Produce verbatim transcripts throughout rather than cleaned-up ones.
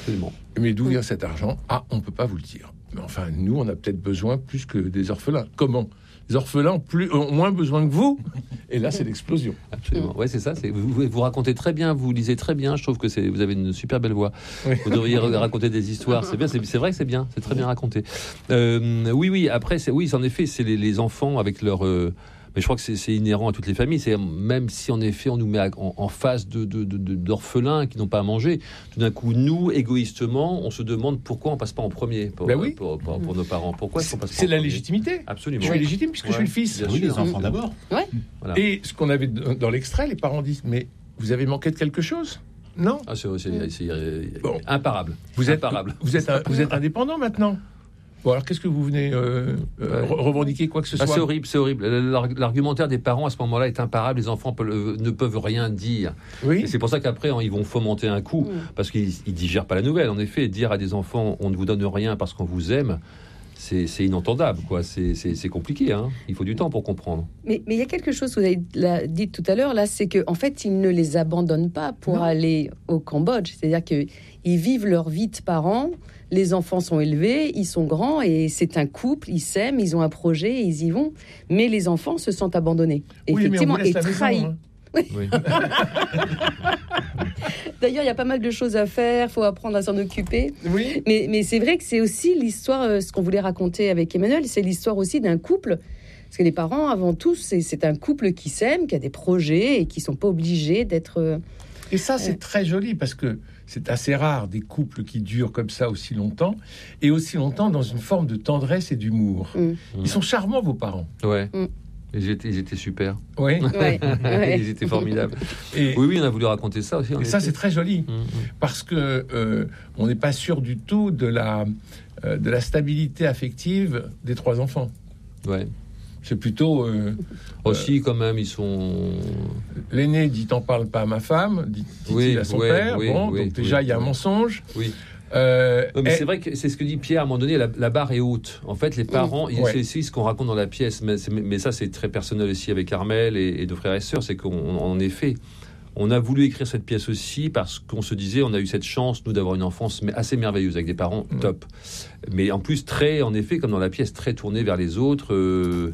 Absolument. Mais d'où vient cet argent? Ah, on ne peut pas vous le dire. Mais enfin, nous, on a peut-être besoin plus que des orphelins. Comment? Les orphelins ont, plus, ont moins besoin que vous. Et là, c'est l'explosion. Absolument. Ouais, c'est ça. C'est, vous, vous racontez très bien, vous lisez très bien. Je trouve que c'est, vous avez une super belle voix. Oui. Vous devriez raconter des histoires. C'est bien. C'est, c'est vrai que c'est bien. C'est très bien raconté. Euh, oui, oui. Après, c'est, oui, en effet, c'est les, les enfants avec leur. Euh, mais je crois que c'est, c'est inhérent à toutes les familles. C'est même si en effet on nous met à, en, en face de, de, de, de, d'orphelins qui n'ont pas à manger. Tout d'un coup, nous, égoïstement, on se demande pourquoi on passe pas en premier pour, ben oui. pour, pour, pour, pour nos parents. Pourquoi c'est, on passe pas c'est en la premier. légitimité. Absolument. Je suis légitime puisque ouais. je suis le fils. Oui, les enfants d'abord. Ouais. Voilà. Et ce qu'on avait dans l'extrait, les parents disent mais vous avez manqué de quelque chose? Non. Ah, c'est, c'est, c'est, c'est bon. Imparable. Vous êtes, imparable. Vous êtes, un, vous êtes indépendant maintenant. Bon, alors qu'est-ce que vous venez euh, euh, ouais. revendiquer quoi que ce ah, soit? C'est horrible, c'est horrible. L'argumentaire des parents à ce moment-là est imparable. Les enfants peuvent, ne peuvent rien dire. Oui. Et c'est pour ça qu'après, ils vont fomenter un coup, mmh. parce qu'ils ne digèrent pas la nouvelle. En effet, dire à des enfants on ne vous donne rien parce qu'on vous aime, c'est, c'est inentendable, quoi. C'est, c'est, c'est compliqué. Hein. Il faut du temps pour comprendre. Mais il y a quelque chose que vous avez dit tout à l'heure, là, c'est qu'en en fait, ils ne les abandonnent pas pour non. aller au Cambodge. C'est-à-dire qu'ils vivent leur vie de parents. Les enfants sont élevés, ils sont grands et c'est un couple, ils s'aiment, ils ont un projet, ils y vont. Mais les enfants se sentent abandonnés, oui, effectivement, et trahis. Maison, hein. Oui. D'ailleurs, il y a pas mal de choses à faire, il faut apprendre à s'en occuper. Oui. Mais, mais c'est vrai que c'est aussi l'histoire, euh, ce qu'on voulait raconter avec Emmanuel, c'est l'histoire aussi d'un couple. Parce que les parents, avant tout, c'est, c'est un couple qui s'aime, qui a des projets et qui ne sont pas obligés d'être... Euh, et ça, c'est euh, très joli parce que c'est assez rare des couples qui durent comme ça aussi longtemps et aussi longtemps dans une forme de tendresse et d'humour. Mm. Ils sont charmants, vos parents. Ouais. Mm. Ils étaient, ils étaient super. Oui. Ouais. Ouais. Ils étaient formidables. Et, oui, oui, on a voulu raconter ça aussi. Et ça, c'est très joli mmh, mmh. parce que euh, on n'est pas sûr du tout de la euh, de la stabilité affective des trois enfants. Ouais. C'est plutôt euh, aussi euh, quand même ils sont. L'aîné dit t'en parles pas à ma femme, dit, dit oui, à son ouais, père. Oui, bon, oui, donc déjà il oui, y a un oui. mensonge. Oui. Euh, non, mais et... c'est vrai que c'est ce que dit Pierre à un moment donné, la, la barre est haute. En fait, les parents, mmh. ouais. c'est, c'est ce qu'on raconte dans la pièce, mais, mais ça c'est très personnel aussi avec Armel et, et de frères et sœurs, c'est qu'en effet, on a voulu écrire cette pièce aussi parce qu'on se disait, on a eu cette chance, nous, d'avoir une enfance assez merveilleuse avec des parents mmh. top. Mais en plus, très, en effet, comme dans la pièce, très tournée vers les autres. Euh,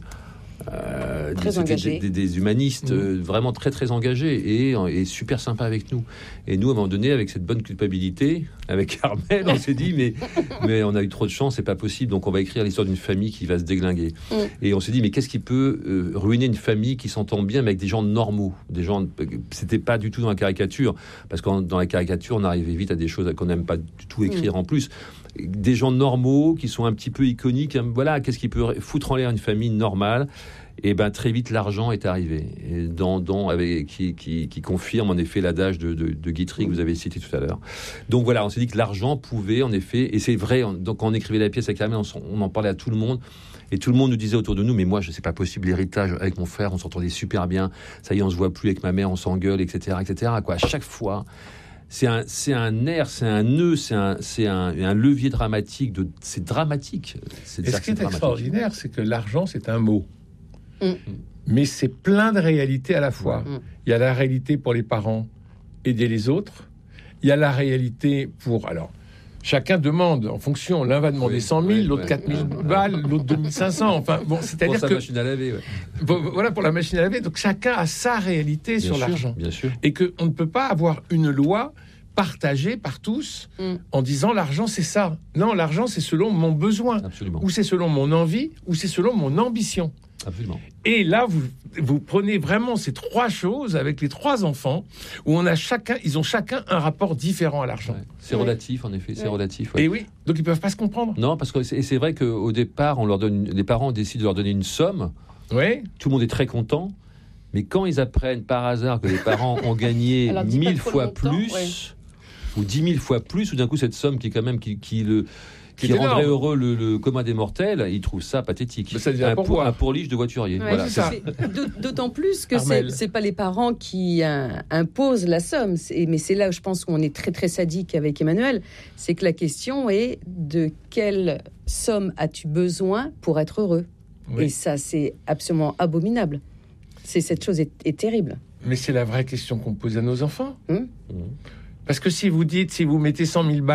Euh, très des, des, des humanistes mmh. euh, vraiment très très engagés et, et super sympas avec nous. Et nous, à un moment donné, avec cette bonne culpabilité, avec Armel, on s'est dit mais, mais on a eu trop de chance, c'est pas possible, donc on va écrire l'histoire d'une famille qui va se déglinguer. Mmh. Et on s'est dit mais qu'est-ce qui peut euh, ruiner une famille qui s'entend bien mais avec des gens normaux, des gens, c'était pas du tout dans la caricature, parce que dans la caricature, on arrivait vite à des choses qu'on n'aime pas du tout écrire mmh. en plus. Des gens normaux qui sont un petit peu iconiques. Voilà, qu'est-ce qui peut foutre en l'air une famille normale? Et ben très vite l'argent est arrivé, et dans, dans, avec, qui, qui, qui confirme en effet l'adage de, de, de Guitry que vous avez cité tout à l'heure. Donc voilà, on s'est dit que l'argent pouvait en effet, et c'est vrai. Donc quand on écrivait la pièce avec Armel, on, on en parlait à tout le monde. Et tout le monde nous disait autour de nous, mais moi, je sais pas possible, l'héritage avec mon frère, on s'entendait super bien. Ça y est, on se voit plus avec ma mère, on s'engueule, et cetera, et cetera. Quoi, à chaque fois. C'est un, c'est un nerf, c'est un nœud, c'est un, c'est un, un levier dramatique. De, c'est dramatique. C'est Et ce qui est dramatique. extraordinaire, c'est que l'argent, c'est un mot. Mm. Mais c'est plein de réalités à la fois. Mm. Il y a la réalité pour les parents, aider les autres. Il y a la réalité pour... Alors, chacun demande en fonction. L'un va demander oui, cent mille, oui, l'autre ouais, quatre mille ouais, balles, l'autre deux mille cinq cents. Enfin, bon, c'est-à-dire pour sa que... machine à laver, ouais. Bon, voilà, pour la machine à laver. Donc, chacun a sa réalité bien sur sûr, l'argent. Bien sûr. Et qu'on ne peut pas avoir une loi partagée par tous mm. en disant l'argent, c'est ça. Non, l'argent, c'est selon mon besoin. Absolument. Ou c'est selon mon envie, ou c'est selon mon ambition. Absolument. Et là, vous, vous prenez vraiment ces trois choses avec les trois enfants, où on a chacun, ils ont chacun un rapport différent à l'argent. Ouais. C'est ouais. relatif, en effet, c'est ouais. relatif. Ouais. Et oui, donc ils peuvent pas se comprendre. Non, parce que c'est, c'est vrai qu'au départ, on leur donne, les parents décident de leur donner une somme. Oui. Tout le monde est très content. Mais quand ils apprennent par hasard que les parents ont gagné mille fois plus, ouais. ou dix mille fois plus, ou d'un coup cette somme qui est quand même qui, qui le qui rendrait énorme. heureux le, le commun des mortels, ils trouvent ça pathétique. Ça un, pour, un pourliche de voiturier. Ouais, voilà, c'est ça. C'est, d'autant plus que c'est, c'est pas les parents qui euh, imposent la somme. C'est, mais c'est là où je pense qu'on est très très sadique avec Emmanuel. C'est que la question est de quelle somme as-tu besoin pour être heureux? Oui. Et ça, c'est absolument abominable. C'est, cette chose est, est terrible. Mais c'est la vraie question qu'on pose à nos enfants. Hum Parce que si vous dites, si vous mettez cent mille balles